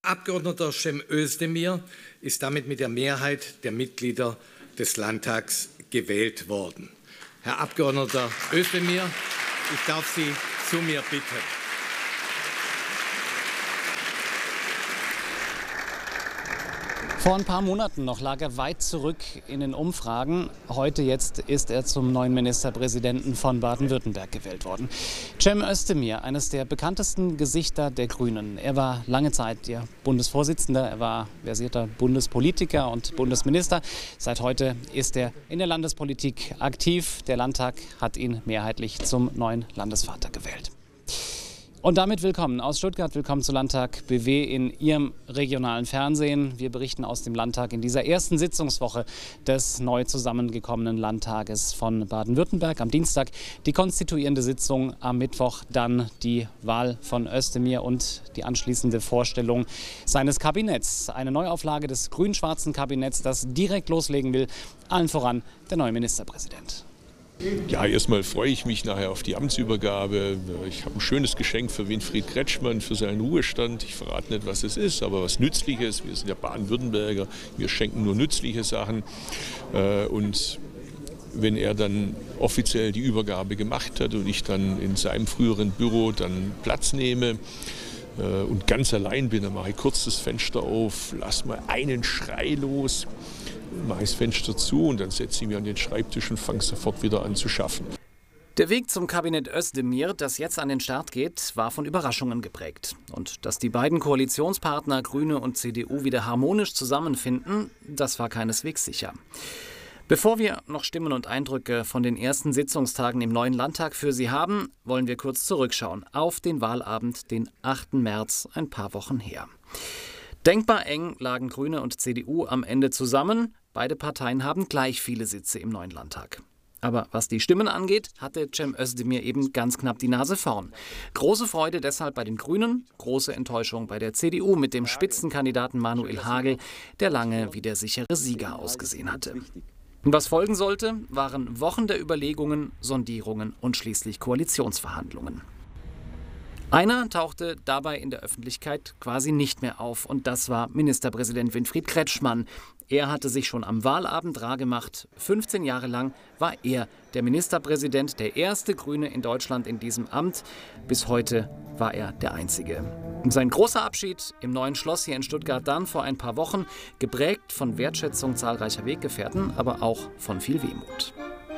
Abgeordneter Cem Özdemir ist damit mit der Mehrheit der Mitglieder des Landtags gewählt worden. Herr Abgeordneter Özdemir, ich darf Sie zu mir bitten. Vor ein paar Monaten noch lag er weit zurück in den Umfragen. Heute jetzt ist er zum neuen Ministerpräsidenten von Baden-Württemberg gewählt worden. Cem Özdemir, eines der bekanntesten Gesichter der Grünen. Er war lange Zeit ihr Bundesvorsitzender, er war versierter Bundespolitiker und Bundesminister. Seit heute ist er in der Landespolitik aktiv. Der Landtag hat ihn mehrheitlich zum neuen Landesvater gewählt. Und damit willkommen aus Stuttgart, willkommen zu Landtag BW in Ihrem regionalen Fernsehen. Wir berichten aus dem Landtag in dieser ersten Sitzungswoche des neu zusammengekommenen Landtages von Baden-Württemberg. Am Dienstag die konstituierende Sitzung, am Mittwoch dann die Wahl von Özdemir und die anschließende Vorstellung seines Kabinetts. Eine Neuauflage des grün-schwarzen Kabinetts, das direkt loslegen will, allen voran der neue Ministerpräsident. Ja, erstmal freue ich mich nachher auf die Amtsübergabe. Ich habe ein schönes Geschenk für Winfried Kretschmann für seinen Ruhestand. Ich verrate nicht, was es ist, aber was Nützliches. Wir sind ja Baden-Württemberger, wir schenken nur nützliche Sachen. Und wenn er dann offiziell die Übergabe gemacht hat und ich dann in seinem früheren Büro dann Platz nehme und ganz allein bin, dann mache ich kurz das Fenster auf, lasse mal einen Schrei los, mache das Fenster zu und dann setze ich mich an den Schreibtisch und fange sofort wieder an zu schaffen. Der Weg zum Kabinett Özdemir, das jetzt an den Start geht, war von Überraschungen geprägt. Und dass die beiden Koalitionspartner Grüne und CDU wieder harmonisch zusammenfinden, das war keineswegs sicher. Bevor wir noch Stimmen und Eindrücke von den ersten Sitzungstagen im neuen Landtag für Sie haben, wollen wir kurz zurückschauen auf den Wahlabend, den 8. März, ein paar Wochen her. Denkbar eng lagen Grüne und CDU am Ende zusammen. Beide Parteien haben gleich viele Sitze im neuen Landtag. Aber was die Stimmen angeht, hatte Cem Özdemir eben ganz knapp die Nase vorn. Große Freude deshalb bei den Grünen, große Enttäuschung bei der CDU mit dem Spitzenkandidaten Manuel Hagel, der lange wie der sichere Sieger ausgesehen hatte. Und was folgen sollte, waren Wochen der Überlegungen, Sondierungen und schließlich Koalitionsverhandlungen. Einer tauchte dabei in der Öffentlichkeit quasi nicht mehr auf und das war Ministerpräsident Winfried Kretschmann. Er hatte sich schon am Wahlabend rar gemacht. 15 Jahre lang war er der Ministerpräsident, der erste Grüne in Deutschland in diesem Amt. Bis heute war er der Einzige. Und sein großer Abschied im neuen Schloss hier in Stuttgart dann vor ein paar Wochen, geprägt von Wertschätzung zahlreicher Weggefährten, aber auch von viel Wehmut.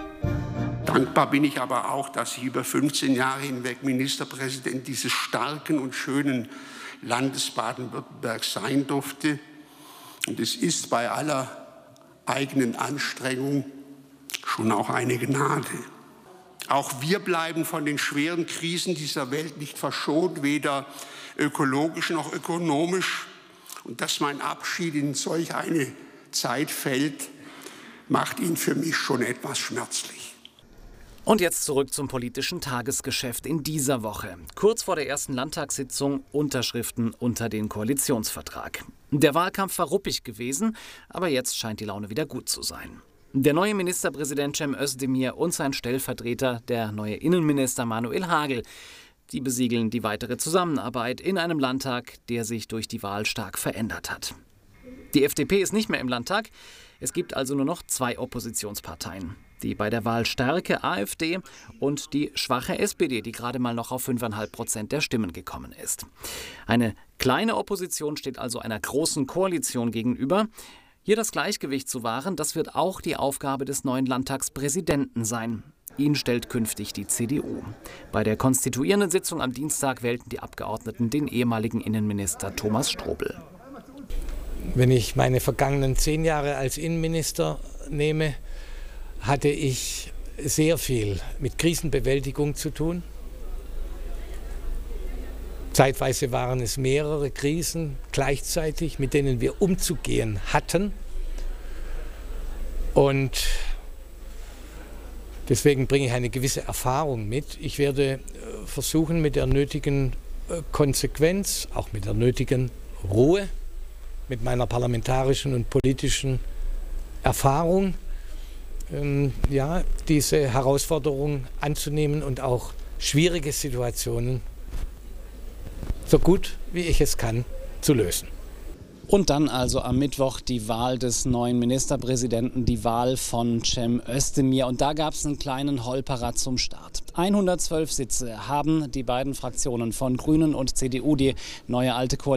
Dankbar bin ich aber auch, dass ich über 15 Jahre hinweg Ministerpräsident dieses starken und schönen Landes Baden-Württemberg sein durfte. Und es ist bei aller eigenen Anstrengung schon auch eine Gnade. Auch wir bleiben von den schweren Krisen dieser Welt nicht verschont, weder ökologisch noch ökonomisch. Und dass mein Abschied in solch eine Zeit fällt, macht ihn für mich schon etwas schmerzlich. Und jetzt zurück zum politischen Tagesgeschäft in dieser Woche. Kurz vor der ersten Landtagssitzung Unterschriften unter den Koalitionsvertrag. Der Wahlkampf war ruppig gewesen, aber jetzt scheint die Laune wieder gut zu sein. Der neue Ministerpräsident Cem Özdemir und sein Stellvertreter, der neue Innenminister Manuel Hagel, die besiegeln die weitere Zusammenarbeit in einem Landtag, der sich durch die Wahl stark verändert hat. Die FDP ist nicht mehr im Landtag. Es gibt also nur noch 2 Oppositionsparteien. Die bei der Wahl starke AfD und die schwache SPD, die gerade mal noch auf 5,5% der Stimmen gekommen ist. Eine kleine Opposition steht also einer großen Koalition gegenüber. Hier das Gleichgewicht zu wahren, das wird auch die Aufgabe des neuen Landtagspräsidenten sein. Ihn stellt künftig die CDU. Bei der konstituierenden Sitzung am Dienstag wählten die Abgeordneten den ehemaligen Innenminister Thomas Strobel. Wenn ich meine vergangenen 10 Jahre als Innenminister nehme, hatte ich sehr viel mit Krisenbewältigung zu tun. Zeitweise waren es mehrere Krisen gleichzeitig, mit denen wir umzugehen hatten. Und deswegen bringe ich eine gewisse Erfahrung mit. Ich werde versuchen, mit der nötigen Konsequenz, auch mit der nötigen Ruhe, mit meiner parlamentarischen und politischen Erfahrung, diese Herausforderung anzunehmen und auch schwierige Situationen so gut wie ich es kann zu lösen. Und dann also am Mittwoch die Wahl des neuen Ministerpräsidenten, die Wahl von Cem Özdemir. Und da gab es einen kleinen Holperer zum Start. 112 Sitze haben die beiden Fraktionen von Grünen und CDU, die neue alte Koalition,